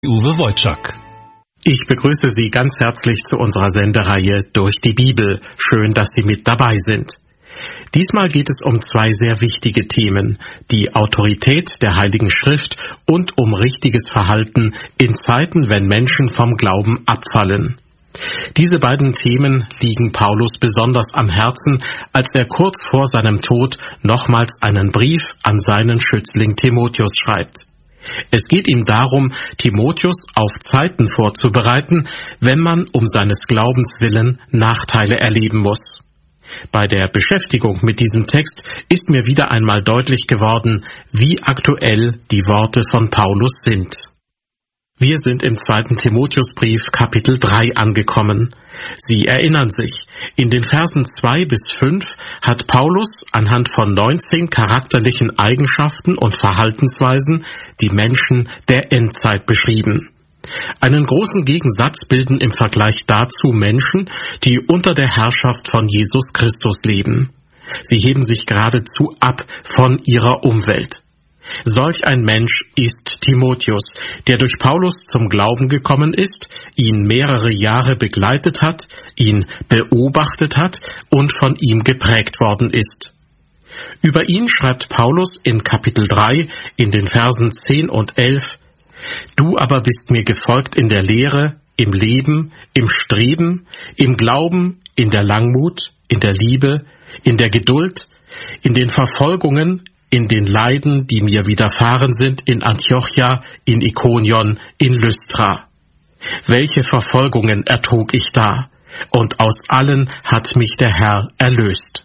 Uwe Wojczak. Ich begrüße Sie ganz herzlich zu unserer Sendereihe Durch die Bibel. Schön, dass Sie mit dabei sind. Diesmal geht es um zwei sehr wichtige Themen: die Autorität der Heiligen Schrift und um richtiges Verhalten in Zeiten, wenn Menschen vom Glauben abfallen. Diese beiden Themen liegen Paulus besonders am Herzen, als er kurz vor seinem Tod nochmals einen Brief an seinen Schützling Timotheus schreibt. Es geht ihm darum, Timotheus auf Zeiten vorzubereiten, wenn man um seines Glaubens willen Nachteile erleben muss. Bei der Beschäftigung mit diesem Text ist mir wieder einmal deutlich geworden, wie aktuell die Worte von Paulus sind. Wir sind im 2. Timotheusbrief Kapitel 3 angekommen. Sie erinnern sich, in den Versen 2 bis 5 hat Paulus anhand von 19 charakterlichen Eigenschaften und Verhaltensweisen die Menschen der Endzeit beschrieben. Einen großen Gegensatz bilden im Vergleich dazu Menschen, die unter der Herrschaft von Jesus Christus leben. Sie heben sich geradezu ab von ihrer Umwelt. Solch ein Mensch ist Timotheus, der durch Paulus zum Glauben gekommen ist, ihn mehrere Jahre begleitet hat, ihn beobachtet hat und von ihm geprägt worden ist. Über ihn schreibt Paulus in Kapitel 3 in den Versen 10 und 11: Du aber bist mir gefolgt in der Lehre, im Leben, im Streben, im Glauben, in der Langmut, in der Liebe, in der Geduld, in den Verfolgungen, in den Leiden, die mir widerfahren sind in Antiochia, in Ikonion, in Lystra. Welche Verfolgungen ertrug ich da, und aus allen hat mich der Herr erlöst.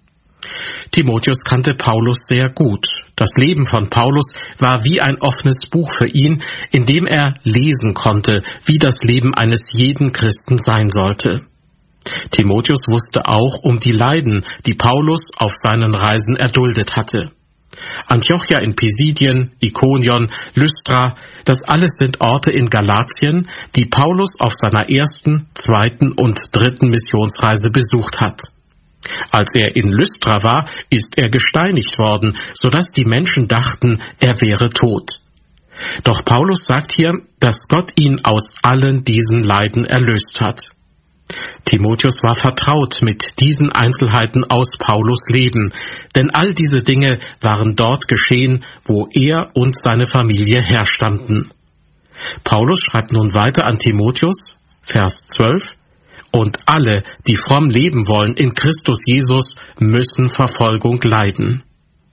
Timotheus kannte Paulus sehr gut. Das Leben von Paulus war wie ein offenes Buch für ihn, in dem er lesen konnte, wie das Leben eines jeden Christen sein sollte. Timotheus wusste auch um die Leiden, die Paulus auf seinen Reisen erduldet hatte. Antiochia in Pisidien, Ikonion, Lystra, das alles sind Orte in Galatien, die Paulus auf seiner ersten, zweiten und dritten Missionsreise besucht hat. Als er in Lystra war, ist er gesteinigt worden, sodass die Menschen dachten, er wäre tot. Doch Paulus sagt hier, dass Gott ihn aus allen diesen Leiden erlöst hat. Timotheus war vertraut mit diesen Einzelheiten aus Paulus' Leben, denn all diese Dinge waren dort geschehen, wo er und seine Familie herstammten. Paulus schreibt nun weiter an Timotheus, Vers 12: Und alle, die fromm leben wollen in Christus Jesus, müssen Verfolgung leiden.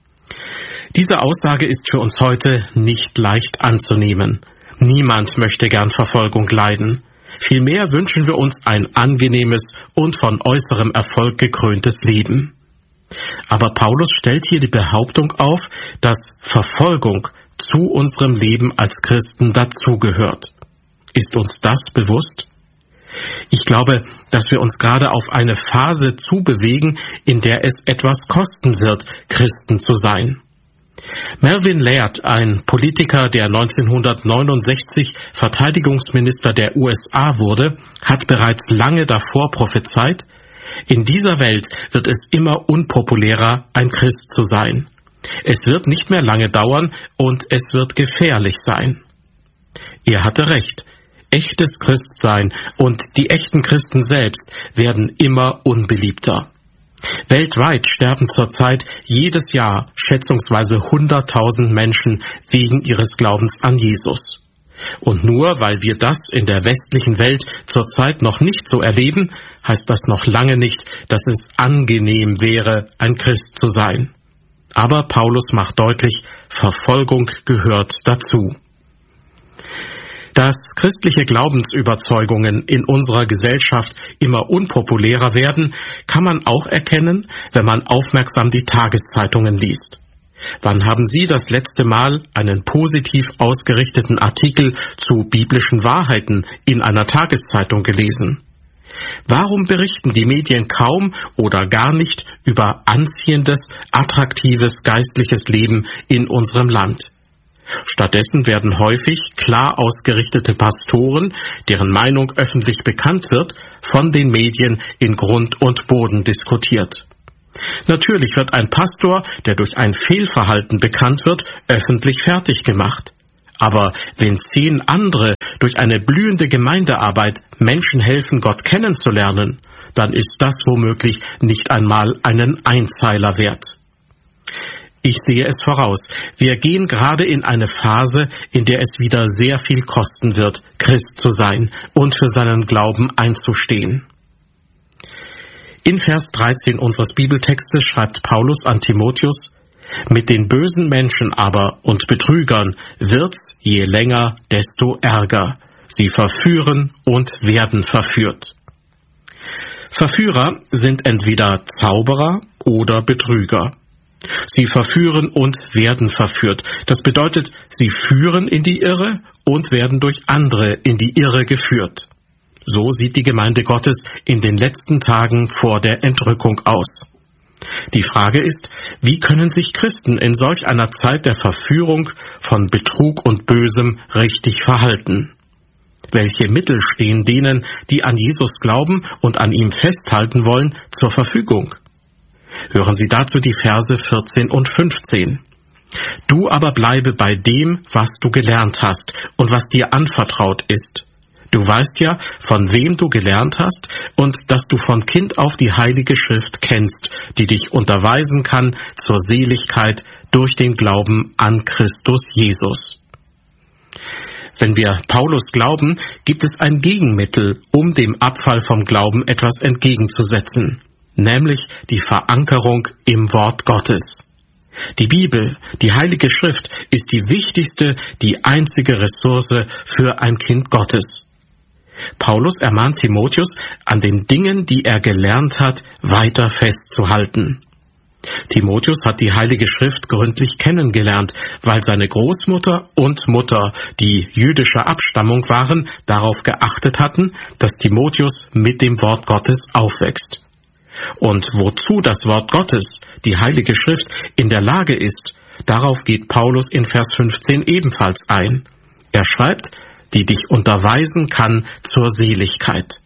Diese Aussage ist für uns heute nicht leicht anzunehmen. Niemand möchte gern Verfolgung leiden. Vielmehr wünschen wir uns ein angenehmes und von äußerem Erfolg gekröntes Leben. Aber Paulus stellt hier die Behauptung auf, dass Verfolgung zu unserem Leben als Christen dazugehört. Ist uns das bewusst? Ich glaube, dass wir uns gerade auf eine Phase zubewegen, in der es etwas kosten wird, Christen zu sein. Melvin Laird, ein Politiker, der 1969 Verteidigungsminister der USA wurde, hat bereits lange davor prophezeit: In dieser Welt wird es immer unpopulärer, ein Christ zu sein. Es wird nicht mehr lange dauern und es wird gefährlich sein. Er hatte recht. Echtes Christsein und die echten Christen selbst werden immer unbeliebter. Weltweit sterben zurzeit jedes Jahr schätzungsweise 100.000 Menschen wegen ihres Glaubens an Jesus. Und nur weil wir das in der westlichen Welt zurzeit noch nicht so erleben, heißt das noch lange nicht, dass es angenehm wäre, ein Christ zu sein. Aber Paulus macht deutlich, Verfolgung gehört dazu. Dass christliche Glaubensüberzeugungen in unserer Gesellschaft immer unpopulärer werden, kann man auch erkennen, wenn man aufmerksam die Tageszeitungen liest. Wann haben Sie das letzte Mal einen positiv ausgerichteten Artikel zu biblischen Wahrheiten in einer Tageszeitung gelesen? Warum berichten die Medien kaum oder gar nicht über anziehendes, attraktives geistliches Leben in unserem Land? Stattdessen werden häufig klar ausgerichtete Pastoren, deren Meinung öffentlich bekannt wird, von den Medien in Grund und Boden diskutiert. Natürlich wird ein Pastor, der durch ein Fehlverhalten bekannt wird, öffentlich fertig gemacht. Aber wenn 10 andere durch eine blühende Gemeindearbeit Menschen helfen, Gott kennenzulernen, dann ist das womöglich nicht einmal einen Einzeiler wert. Ich sehe es voraus. Wir gehen gerade in eine Phase, in der es wieder sehr viel kosten wird, Christ zu sein und für seinen Glauben einzustehen. In Vers 13 unseres Bibeltextes schreibt Paulus an Timotheus: Mit den bösen Menschen aber und Betrügern wird's je länger, desto ärger. Sie verführen und werden verführt. Verführer sind entweder Zauberer oder Betrüger. Sie verführen und werden verführt. Das bedeutet, sie führen in die Irre und werden durch andere in die Irre geführt. So sieht die Gemeinde Gottes in den letzten Tagen vor der Entrückung aus. Die Frage ist, wie können sich Christen in solch einer Zeit der Verführung von Betrug und Bösem richtig verhalten? Welche Mittel stehen denen, die an Jesus glauben und an ihm festhalten wollen, zur Verfügung? Hören Sie dazu die Verse 14 und 15. Du aber bleibe bei dem, was du gelernt hast und was dir anvertraut ist. Du weißt ja, von wem du gelernt hast und dass du von Kind auf die Heilige Schrift kennst, die dich unterweisen kann zur Seligkeit durch den Glauben an Christus Jesus. Wenn wir Paulus glauben, gibt es ein Gegenmittel, um dem Abfall vom Glauben etwas entgegenzusetzen, nämlich die Verankerung im Wort Gottes. Die Bibel, die Heilige Schrift, ist die wichtigste, die einzige Ressource für ein Kind Gottes. Paulus ermahnt Timotheus, an den Dingen, die er gelernt hat, weiter festzuhalten. Timotheus hat die Heilige Schrift gründlich kennengelernt, weil seine Großmutter und Mutter, die jüdischer Abstammung waren, darauf geachtet hatten, dass Timotheus mit dem Wort Gottes aufwächst. Und wozu das Wort Gottes, die Heilige Schrift, in der Lage ist, darauf geht Paulus in Vers 15 ebenfalls ein. Er schreibt, die dich unterweisen kann zur Seligkeit.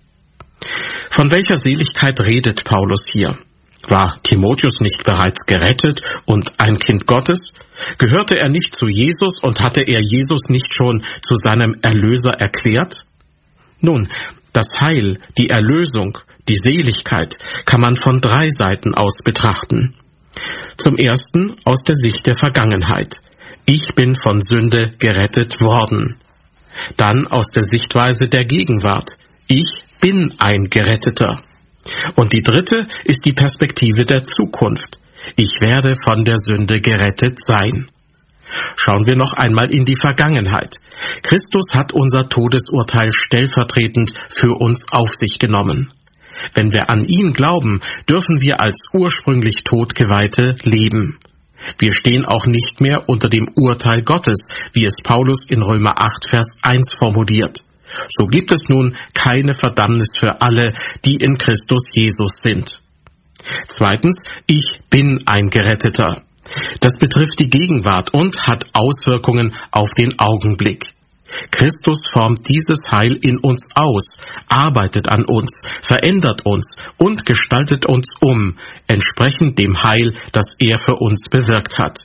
Von welcher Seligkeit redet Paulus hier? War Timotheus nicht bereits gerettet und ein Kind Gottes? Gehörte er nicht zu Jesus und hatte er Jesus nicht schon zu seinem Erlöser erklärt? Nun, das Heil, die Erlösung, die Seligkeit kann man von 3 Seiten aus betrachten. Zum ersten aus der Sicht der Vergangenheit. Ich bin von Sünde gerettet worden. Dann aus der Sichtweise der Gegenwart. Ich bin ein Geretteter. Und die dritte ist die Perspektive der Zukunft. Ich werde von der Sünde gerettet sein. Schauen wir noch einmal in die Vergangenheit. Christus hat unser Todesurteil stellvertretend für uns auf sich genommen. Wenn wir an ihn glauben, dürfen wir als ursprünglich Todgeweihte leben. Wir stehen auch nicht mehr unter dem Urteil Gottes, wie es Paulus in Römer 8, Vers 1 formuliert. So gibt es nun keine Verdammnis für alle, die in Christus Jesus sind. Zweitens, ich bin ein Geretteter. Das betrifft die Gegenwart und hat Auswirkungen auf den Augenblick. Christus formt dieses Heil in uns aus, arbeitet an uns, verändert uns und gestaltet uns entsprechend dem Heil, das er für uns bewirkt hat.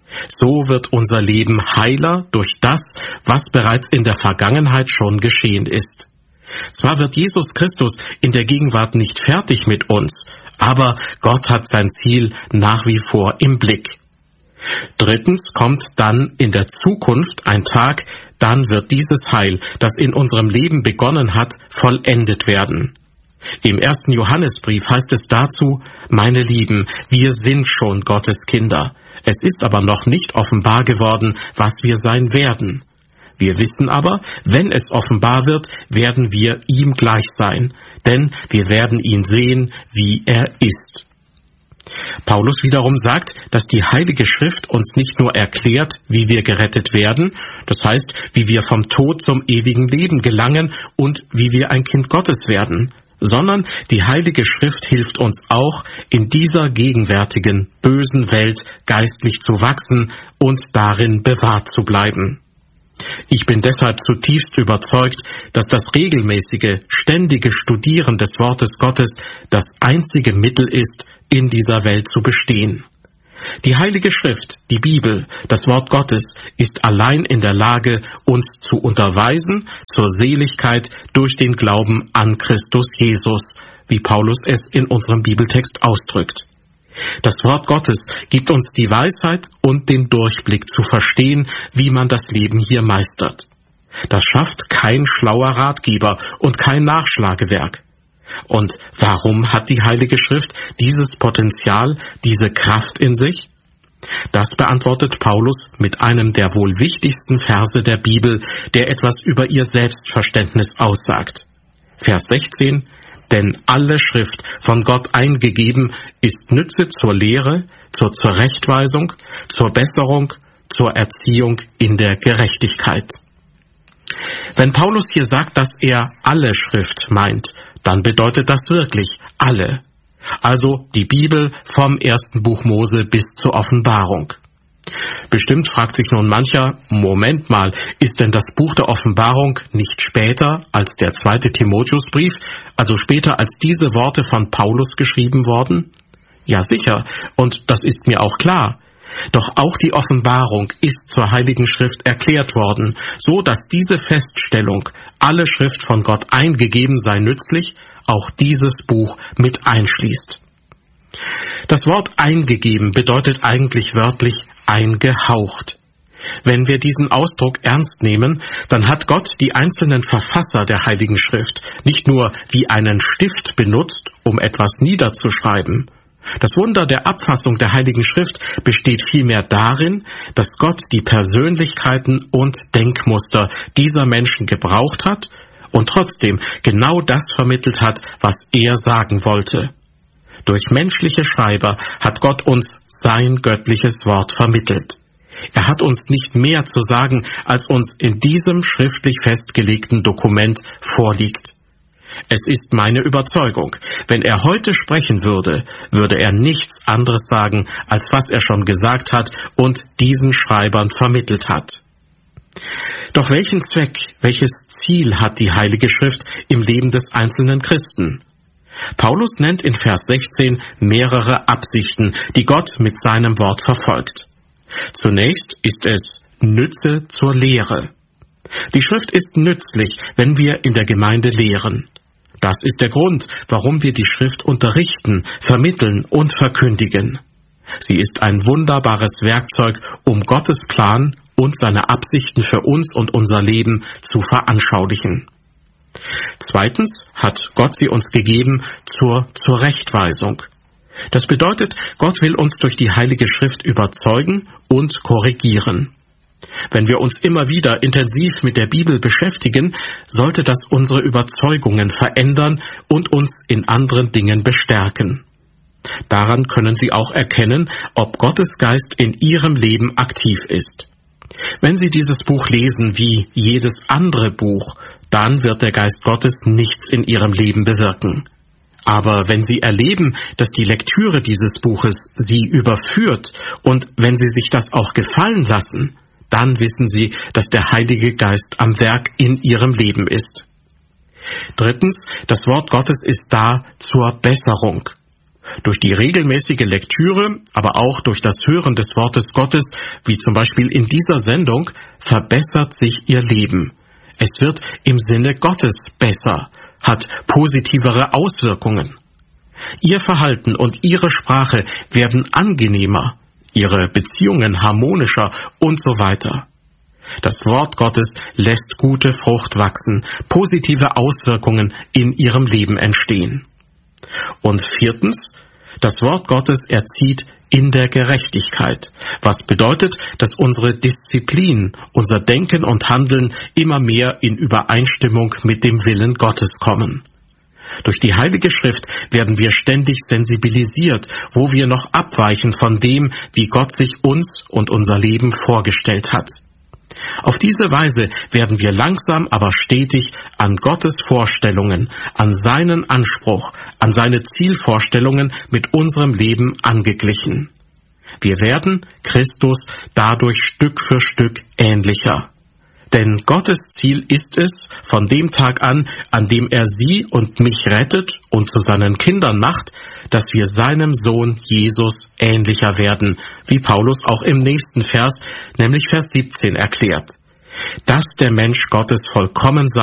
So wird unser Leben heiler durch das, was bereits in der Vergangenheit schon geschehen ist. Zwar wird Jesus Christus in der Gegenwart nicht fertig mit uns, aber Gott hat sein Ziel nach wie vor im Blick. Drittens kommt dann in der Zukunft ein Tag, dann wird dieses Heil, das in unserem Leben begonnen hat, vollendet werden. Im 1. Johannesbrief heißt es dazu: Meine Lieben, wir sind schon Gottes Kinder. Es ist aber noch nicht offenbar geworden, was wir sein werden. Wir wissen aber, wenn es offenbar wird, werden wir ihm gleich sein, denn wir werden ihn sehen, wie er ist. Paulus wiederum sagt, dass die Heilige Schrift uns nicht nur erklärt, wie wir gerettet werden, das heißt, wie wir vom Tod zum ewigen Leben gelangen und wie wir ein Kind Gottes werden, sondern die Heilige Schrift hilft uns auch, in dieser gegenwärtigen, bösen Welt geistlich zu wachsen und darin bewahrt zu bleiben. Ich bin deshalb zutiefst überzeugt, dass das regelmäßige, ständige Studieren des Wortes Gottes das einzige Mittel ist, in dieser Welt zu bestehen. Die Heilige Schrift, die Bibel, das Wort Gottes, ist allein in der Lage, uns zu unterweisen zur Seligkeit durch den Glauben an Christus Jesus, wie Paulus es in unserem Bibeltext ausdrückt. Das Wort Gottes gibt uns die Weisheit und den Durchblick zu verstehen, wie man das Leben hier meistert. Das schafft kein schlauer Ratgeber und kein Nachschlagewerk. Und warum hat die Heilige Schrift dieses Potenzial, diese Kraft in sich? Das beantwortet Paulus mit einem der wohl wichtigsten Verse der Bibel, der etwas über ihr Selbstverständnis aussagt. Vers 16: Denn alle Schrift von Gott eingegeben ist Nütze zur Lehre, zur Zurechtweisung, zur Besserung, zur Erziehung in der Gerechtigkeit. Wenn Paulus hier sagt, dass er alle Schrift meint, dann bedeutet das wirklich alle. Also die Bibel vom ersten Buch Mose bis zur Offenbarung. Bestimmt fragt sich nun mancher, Moment mal, ist denn das Buch der Offenbarung nicht später als der 2. Timotheusbrief, also später als diese Worte von Paulus geschrieben worden? Ja sicher, und das ist mir auch klar. Doch auch die Offenbarung ist zur Heiligen Schrift erklärt worden, so dass diese Feststellung, alle Schrift von Gott eingegeben sei nützlich, auch dieses Buch mit einschließt. Das Wort eingegeben bedeutet eigentlich wörtlich eingehaucht. Wenn wir diesen Ausdruck ernst nehmen, dann hat Gott die einzelnen Verfasser der Heiligen Schrift nicht nur wie einen Stift benutzt, um etwas niederzuschreiben. Das Wunder der Abfassung der Heiligen Schrift besteht vielmehr darin, dass Gott die Persönlichkeiten und Denkmuster dieser Menschen gebraucht hat und trotzdem genau das vermittelt hat, was er sagen wollte. Durch menschliche Schreiber hat Gott uns sein göttliches Wort vermittelt. Er hat uns nicht mehr zu sagen, als uns in diesem schriftlich festgelegten Dokument vorliegt. Es ist meine Überzeugung, wenn er heute sprechen würde, würde er nichts anderes sagen, als was er schon gesagt hat und diesen Schreibern vermittelt hat. Doch welchen Zweck, welches Ziel hat die Heilige Schrift im Leben des einzelnen Christen? Paulus nennt in Vers 16 mehrere Absichten, die Gott mit seinem Wort verfolgt. Zunächst ist es Nütze zur Lehre. Die Schrift ist nützlich, wenn wir in der Gemeinde lehren. Das ist der Grund, warum wir die Schrift unterrichten, vermitteln und verkündigen. Sie ist ein wunderbares Werkzeug, um Gottes Plan und seine Absichten für uns und unser Leben zu veranschaulichen. Zweitens hat Gott sie uns gegeben zur Zurechtweisung. Das bedeutet, Gott will uns durch die Heilige Schrift überzeugen und korrigieren. Wenn wir uns immer wieder intensiv mit der Bibel beschäftigen, sollte das unsere Überzeugungen verändern und uns in anderen Dingen bestärken. Daran können Sie auch erkennen, ob Gottes Geist in Ihrem Leben aktiv ist. Wenn Sie dieses Buch lesen wie jedes andere Buch, dann wird der Geist Gottes nichts in Ihrem Leben bewirken. Aber wenn Sie erleben, dass die Lektüre dieses Buches Sie überführt und wenn Sie sich das auch gefallen lassen, dann wissen Sie, dass der Heilige Geist am Werk in Ihrem Leben ist. Drittens, das Wort Gottes ist da zur Besserung. Durch die regelmäßige Lektüre, aber auch durch das Hören des Wortes Gottes, wie zum Beispiel in dieser Sendung, verbessert sich Ihr Leben. Es wird im Sinne Gottes besser, hat positivere Auswirkungen. Ihr Verhalten und Ihre Sprache werden angenehmer, Ihre Beziehungen harmonischer und so weiter. Das Wort Gottes lässt gute Frucht wachsen, positive Auswirkungen in Ihrem Leben entstehen. Und viertens, das Wort Gottes erzieht in der Gerechtigkeit, was bedeutet, dass unsere Disziplin, unser Denken und Handeln immer mehr in Übereinstimmung mit dem Willen Gottes kommen. Durch die Heilige Schrift werden wir ständig sensibilisiert, wo wir noch abweichen von dem, wie Gott sich uns und unser Leben vorgestellt hat. Auf diese Weise werden wir langsam, aber stetig an Gottes Vorstellungen, an seinen Anspruch, an seine Zielvorstellungen mit unserem Leben angeglichen. Wir werden Christus dadurch Stück für Stück ähnlicher. Denn Gottes Ziel ist es, von dem Tag an dem er Sie und mich rettet und zu seinen Kindern macht, dass wir seinem Sohn Jesus ähnlicher werden, wie Paulus auch im nächsten Vers, nämlich Vers 17, erklärt. Dass der Mensch Gottes vollkommen sei,